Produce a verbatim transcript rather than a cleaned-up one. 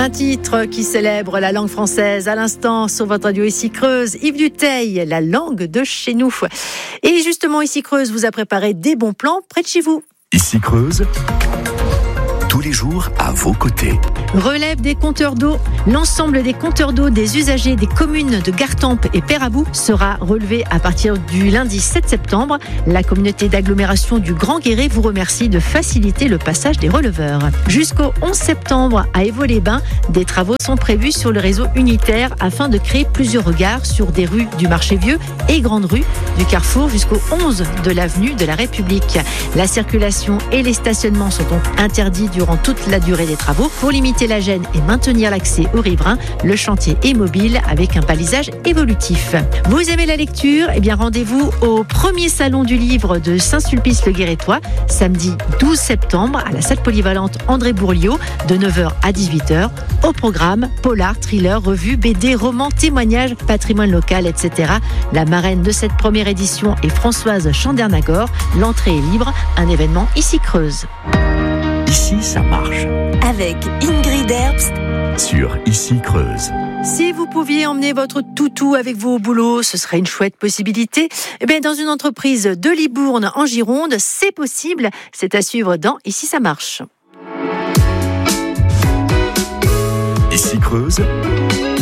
Un titre qui célèbre la langue française à l'instant sur votre radio Ici Creuse. Yves Duteil, la langue de chez nous. Et justement, Ici Creuse vous a préparé des bons plans près de chez vous. Ici Creuse, tous les jours à vos côtés. Relève des compteurs d'eau. L'ensemble des compteurs d'eau des usagers des communes de Gartempe et Pérabou sera relevé à partir du lundi sept septembre. La communauté d'agglomération du Grand Guéret vous remercie de faciliter le passage des releveurs. Jusqu'au onze septembre, à Évaux-les-Bains, des travaux sont prévus sur le réseau unitaire afin de créer plusieurs regards sur des rues du Marché Vieux et Grande Rue, du Carrefour jusqu'au onze de l'avenue de la République. La circulation et les stationnements sont donc interdits durant toute la durée des travaux. Pour limiter la gêne et maintenir l'accès aux riverains, le chantier est mobile avec un balisage évolutif. Vous aimez la lecture ? Eh bien, rendez-vous au premier salon du livre de Saint-Sulpice-le-Guérétois, samedi douze septembre, à la salle polyvalente André Bourliot, de neuf heures à dix-huit heures. Au programme, polar, thriller, revue, B D, romans, témoignages, patrimoine local, et cetera. La marraine de cette première édition est Françoise Chandernagor. L'entrée est libre, un événement Ici Creuse. Ici, ça marche. Avec Ingrid Herbst Sur Ici Creuse. Si vous pouviez emmener votre toutou avec vous au boulot, ce serait une chouette possibilité. Eh bien, dans une entreprise de Libourne en Gironde, c'est possible. C'est à suivre dans Ici ça marche. Ici Creuse,